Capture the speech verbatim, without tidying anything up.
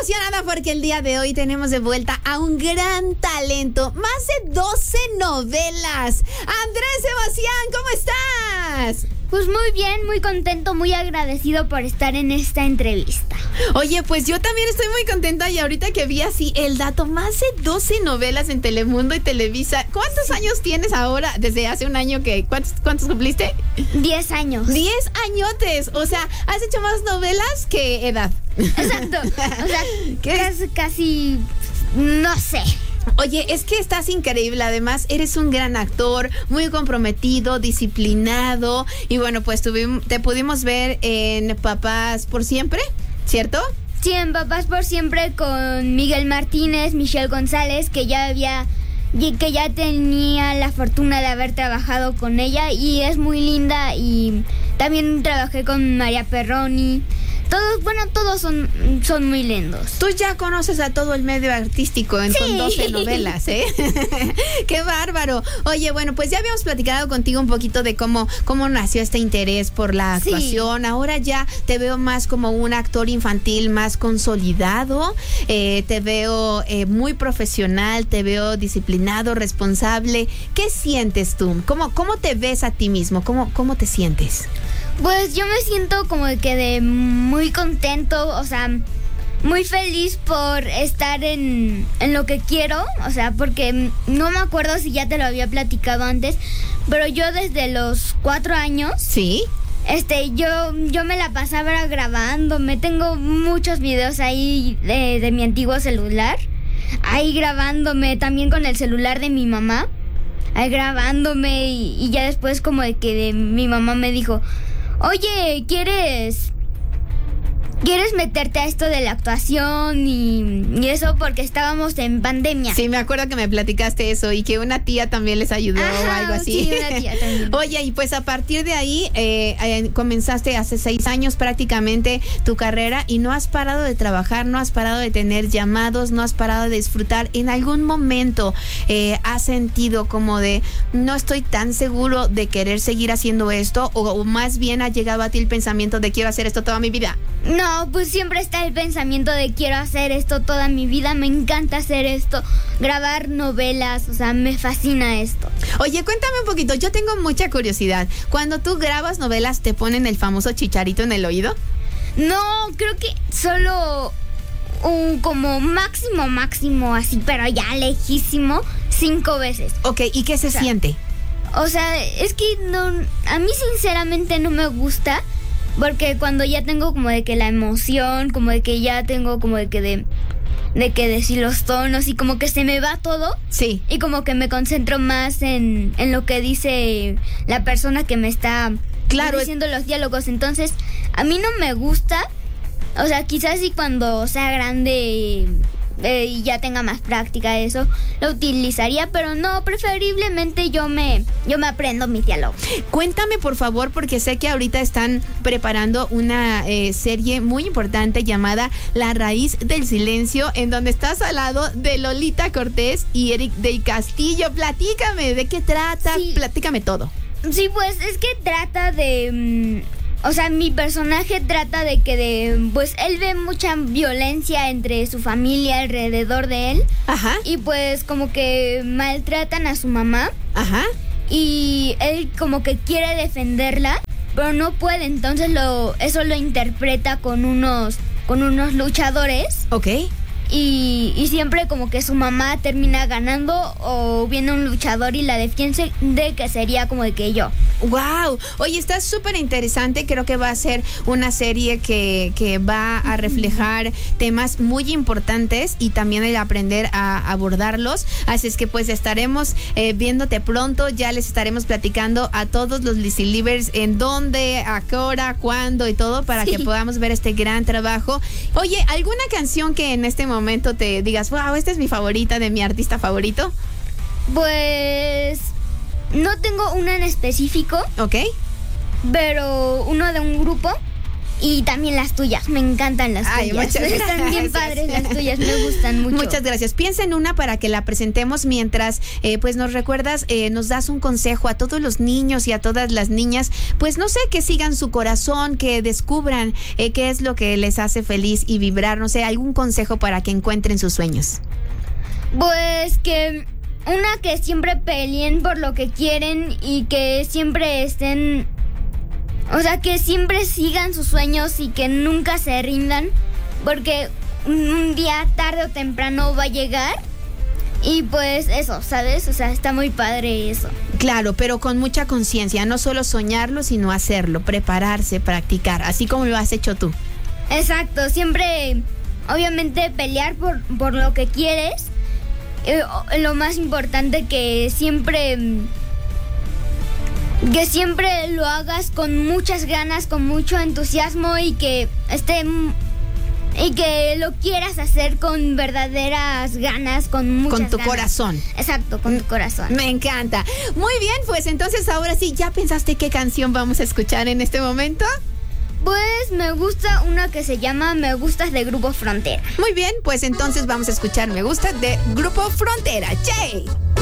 emocionada porque el día de hoy tenemos de vuelta a un gran talento. Más de doce novelas. Andrés Sebastián, ¿cómo estás? Pues muy bien, muy contento, muy agradecido por estar en esta entrevista. Oye, pues yo también estoy muy contenta y ahorita que vi así el dato, más de doce novelas en Telemundo y Televisa. ¿Cuántos años tienes ahora? Desde hace un año que... ¿Cuántos, cuántos cumpliste? Diez años. Diez añotes. O sea, has hecho más novelas que edad. Exacto. O sea, casi, casi, no sé. Oye, es que estás increíble, además eres un gran actor, muy comprometido, disciplinado y bueno, pues tuvimos, te pudimos ver en Papás por Siempre, ¿cierto? Sí, en Papás por Siempre con Miguel Martínez, Michelle González, que ya había, que ya tenía la fortuna de haber trabajado con ella y es muy linda, y también trabajé con María Perroni. Todos, bueno, todos son, son muy lindos. Tú ya conoces a todo el medio artístico en, sí. con doce novelas, ¿eh? ¡Qué bárbaro! Oye, bueno, pues ya habíamos platicado contigo un poquito de cómo, cómo nació este interés por la actuación. Sí. Ahora ya te veo más como un actor infantil más consolidado. Eh, te veo eh, muy profesional, te veo disciplinado, responsable. ¿Qué sientes tú? ¿Cómo, cómo te ves a ti mismo? ¿Cómo, cómo te sientes? Pues yo me siento como que de muy contento, o sea, muy feliz por estar en, en lo que quiero, o sea, porque no me acuerdo si ya te lo había platicado antes, pero yo desde los cuatro años, sí, este, yo, yo me la pasaba grabándome, tengo muchos videos ahí de, de mi antiguo celular, ahí grabándome, también con el celular de mi mamá, ahí grabándome, y, y ya después como de que de, mi mamá me dijo: oye, ¿quieres quieres meterte a esto de la actuación y, y eso? Porque estábamos en pandemia. Sí, me acuerdo que me platicaste eso y que una tía también les ayudó. Ajá, o algo así. Sí, una tía también. Oye, y pues a partir de ahí eh, eh, comenzaste hace seis años prácticamente tu carrera y no has parado de trabajar, no has parado de tener llamados, no has parado de disfrutar. ¿En algún momento eh, has sentido como de no estoy tan seguro de querer seguir haciendo esto, o, o más bien ha llegado a ti el pensamiento de quiero hacer esto toda mi vida? No, pues siempre está el pensamiento de quiero hacer esto toda mi vida, me encanta hacer esto, grabar novelas, o sea, me fascina esto. Oye, cuéntame un poquito, yo tengo mucha curiosidad. Cuando tú grabas novelas, ¿te ponen el famoso chicharito en el oído? No, creo que solo un como máximo, máximo así, pero ya lejísimo, cinco veces. Ok, ¿y qué se o sea, siente? O sea, es que no, a mí sinceramente no me gusta. Porque cuando ya tengo como de que la emoción, como de que ya tengo como de que de, de que decir los tonos y como que se me va todo. Sí. Y como que me concentro más en, en lo que dice la persona que me está claro. diciendo los diálogos. Entonces, a mí no me gusta. O sea, quizás sí cuando sea grande eh, y ya tenga más práctica de eso, lo utilizaría, pero no, preferiblemente yo me, yo me aprendo mis diálogos. Cuéntame, por favor, porque sé que ahorita están preparando una eh, serie muy importante llamada La Raíz del Silencio, en donde estás al lado de Lolita Cortés y Eric del Castillo. Platícame, ¿de qué trata? Sí. Platícame todo. Sí, pues es que trata de... Mmm, o sea, mi personaje trata de que de, pues él ve mucha violencia entre su familia alrededor de él. Ajá. Y pues como que maltratan a su mamá. Ajá. Y él como que quiere defenderla, pero no puede. Entonces lo, eso lo interpreta con unos, con unos luchadores. Ok. Y, y siempre como que su mamá termina ganando o viene un luchador y la defiende, de que sería como de que yo. ¡Wow! Oye, está súper interesante. Creo que va a ser una serie que, que va a reflejar temas muy importantes y también el aprender a abordarlos. Así es que pues estaremos eh, viéndote pronto. Ya les estaremos platicando a todos los Lizzy Livers en dónde, a qué hora, cuándo y todo para sí. que podamos ver este gran trabajo. Oye, ¿alguna canción que en este momento te digas, wow, esta es mi favorita de mi artista favorito? Pues... no tengo una en específico. Ok. Pero uno de un grupo. Y también las tuyas, me encantan las Ay, tuyas. muchas Están bien gracias. padres las tuyas, me gustan mucho. Muchas gracias. Piensa en una para que la presentemos mientras eh, pues nos recuerdas, eh, nos das un consejo a todos los niños y a todas las niñas, pues no sé, que sigan su corazón, que descubran eh, qué es lo que les hace feliz y vibrar, no sé, algún consejo para que encuentren sus sueños. Pues que una, que siempre peleen por lo que quieren y que siempre estén, o sea, que siempre sigan sus sueños y que nunca se rindan, porque un día tarde o temprano va a llegar. Y pues eso, ¿sabes? O sea, está muy padre eso. Claro, pero con mucha conciencia, no solo soñarlo, sino hacerlo, prepararse, practicar, así como lo has hecho tú. Exacto, siempre, obviamente, pelear por, por lo que quieres. Eh, lo más importante, que siempre que siempre lo hagas con muchas ganas, con mucho entusiasmo, y que esté y que lo quieras hacer con verdaderas ganas, con muchas Con tu ganas. corazón. Exacto, con tu corazón. Me encanta. Muy bien, pues entonces ahora sí, ¿ya pensaste qué canción vamos a escuchar en este momento? Pues me gusta una que se llama Me Gustas, de Grupo Frontera. Muy bien, pues entonces vamos a escuchar Me Gusta de Grupo Frontera. ¡Che!